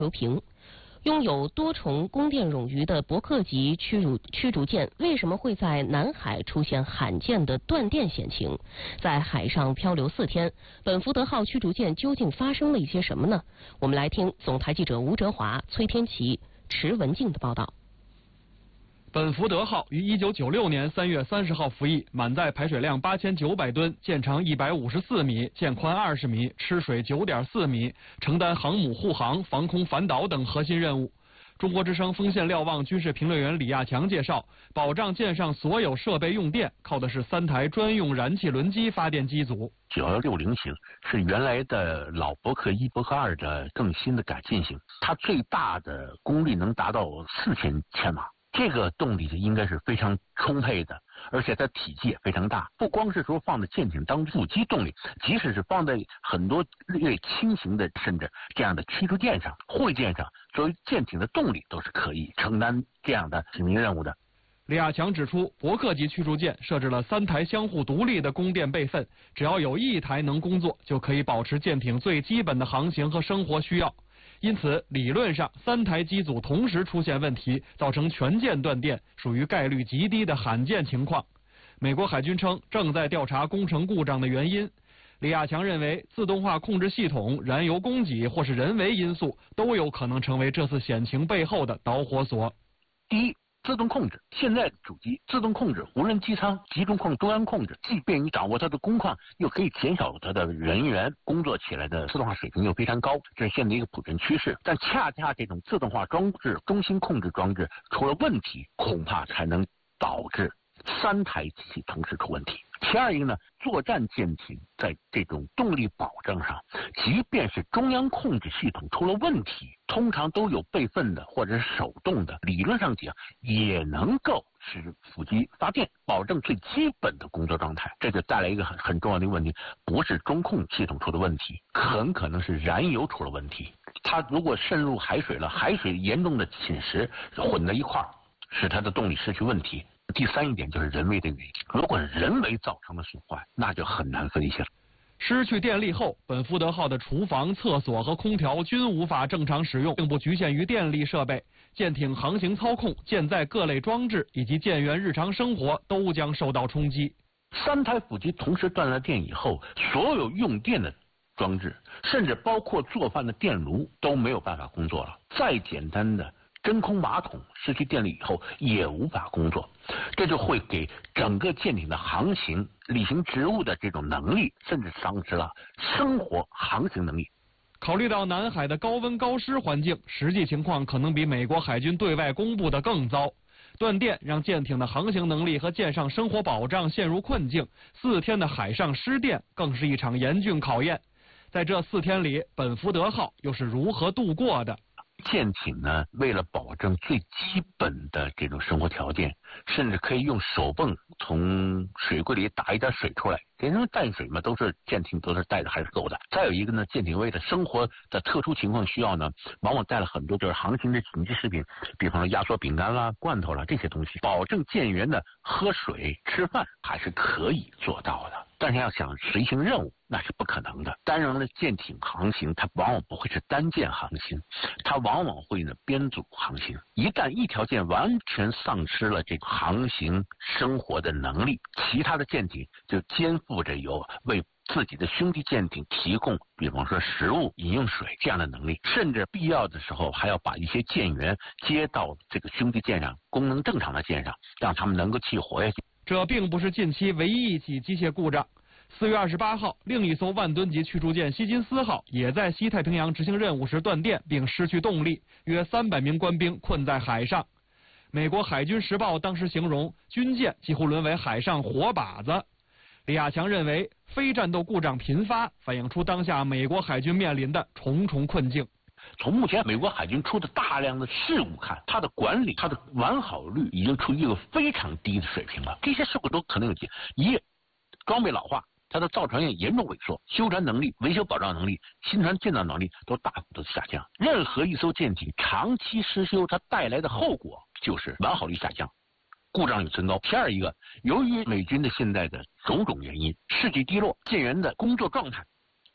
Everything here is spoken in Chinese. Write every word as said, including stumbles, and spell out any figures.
流平。拥有多重供电冗余的伯克级驱逐驱逐舰为什么会在南海出现罕见的断电险情？在海上漂流四天，本福德号驱逐舰究竟发生了一些什么呢？我们来听总台记者吴哲华、崔天琪、池文静的报道。 本福德号于一九九六年三月三十号服役，满载排水量八千九百吨，舰长一百五十四米，舰宽二十米，吃水九点四米，承担航母护航、防空反导等核心任务。中国之声锋线瞭望军事评论员李亚强介绍，保障舰上所有设备用电，靠的是三台专用燃气轮机发电机组。 九幺六零型是原来的老伯克一、伯克二的更新的改进型，它最大的功率能达到四千千瓦。这个动力应该是非常充沛的，而且它体积也非常大。不光是说放在舰艇当副机动力，即使是放在很多略轻型的甚至这样的驱逐舰上、护卫舰上，作为舰艇的动力都是可以承担这样的使命任务的。 李亚强指出，伯克级驱逐舰设置了三台相互独立的供电备份，只要有一台能工作，就可以保持舰艇最基本的航行和生活需要。因此，理论上三台机组同时出现问题，造成全舰断电，属于概率极低的罕见情况。美国海军称正在调查工程故障的原因。李亚强认为，自动化控制系统、燃油供给或是人为因素都有可能成为这次险情背后的导火索。 第一，自动控制，现在主机自动控制，无人机舱集中控、中央控制，既便于掌握它的工况，又可以减少它的人员工作起来的自动化水平又非常高，这是现在一个普遍趋势。但恰恰这种自动化装置、中心控制装置出了问题，恐怕才能导致三台机器同时出问题。其二一个呢，作战舰艇在这种动力保障上，即便是中央控制系统出了问题，通常都有备份的或者是手动的，理论上讲也能够使副机发电，保证最基本的工作状态。这就带来一个很很重要的问题，不是中控系统出了问题，很可能是燃油出了问题。它如果渗入海水了，海水严重的侵蚀混在一块儿，使它的动力失去问题。第三一点就是人为的原因，如果人为造成的损坏，那就很难分析了。 失去电力后，本福德号的厨房、厕所和空调均无法正常使用，并不局限于电力设备，舰艇航行操控、舰载各类装置以及舰员日常生活都将受到冲击。 三台副机同时断了电以后，所有用电的装置，甚至包括做饭的电炉都没有办法工作了。再简单的真空马桶失去电力以后也无法工作，这就会给整个舰艇的航行、履行职务的这种能力，甚至丧失了生活航行能力。 考虑到南海的高温高湿环境，实际情况可能比美国海军对外公布的更糟。断电让舰艇的航行能力和舰上生活保障陷入困境，四天的海上失电更是一场严峻考验。在这四天里，本福德号又是如何度过的？ 舰艇呢，为了保证最基本的这种生活条件，甚至可以用手泵从水柜里打一点水出来，因为淡水嘛，都是舰艇都是带的还是够的。再有一个呢，舰艇为了生活的特殊情况需要呢，往往带了很多就是航行的紧急食品，比方说压缩饼干啦、罐头啦这些东西，保证舰员的喝水、吃饭还是可以做到的。但是要想实行任务，那是不可能的。单人的舰艇航行，它往往不会是单舰航行，它往往会呢编组航行。一旦一条舰完全丧失了这个航行生活的能力，其他的舰艇就肩负着有为自己的兄弟舰艇提供，比方说食物、饮用水这样的能力，甚至必要的时候还要把一些舰员接到这个兄弟舰上，功能正常的舰上，让他们能够继续活下去。 这并不是近期唯一一起机械故障。四月二十八号，另一艘万吨级驱逐舰希金斯号也在西太平洋执行任务时断电并失去动力，约三百名官兵困在海上。美国海军时报当时形容军舰几乎沦为海上活靶子。李亚强认为，非战斗故障频发，反映出当下美国海军面临的重重困境。 从目前美国海军出的大量的事故看，它的管理、它的完好率已经处于一个非常低的水平了。这些事故都可能有几：一，装备老化，它的造船业严重萎缩，修船能力、维修保障能力、新船建造能力都大幅度下降。任何一艘舰艇长期失修，它带来的后果就是完好率下降，故障率增高。第二一个，由于美军的现在的种种原因，士气低落，舰员的工作状态